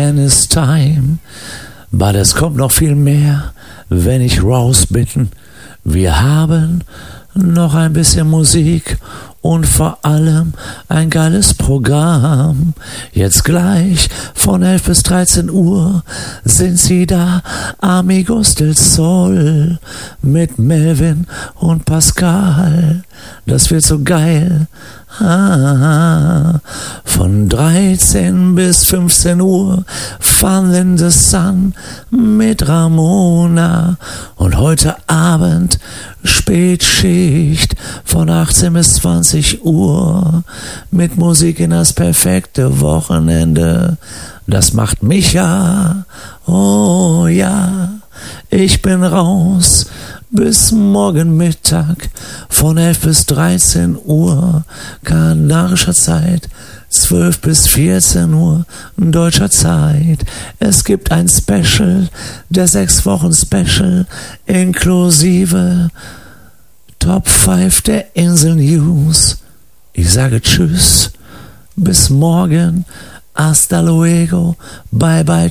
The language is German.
Tennis Time. Aber es kommt noch viel mehr, wenn ich raus bin. Wir haben noch ein bisschen Musik und vor allem ein geiles Programm. Jetzt gleich von 11 bis 13 Uhr sind sie da, Amigos del Sol, mit Melvin und Pascal. Das wird so geil. Von 13 bis 15 Uhr Fun in the Sun mit Ramona. Und heute Abend Spätschicht von 18 bis 20 Uhr mit Musik in das perfekte Wochenende. Das macht mich ja, oh ja, ich bin raus. Bis morgen Mittag von 11 bis 13 Uhr kanarischer Zeit, 12 bis 14 Uhr deutscher Zeit. Es gibt ein Special, der 6 Wochen Special, inklusive Top 5 der Insel News. Ich sage Tschüss, bis morgen, hasta luego, bye bye.